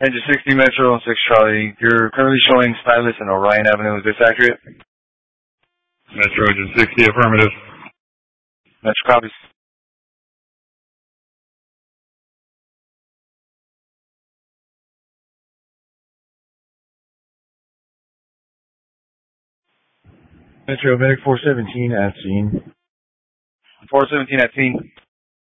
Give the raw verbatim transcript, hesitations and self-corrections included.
Engine sixty Metro, six Charlie. You're currently showing Stylus and Orion Avenue. Is this accurate? Metro Engine sixty, affirmative. Metro copies. Metro Medic four seventeen at scene. four seventeen at scene.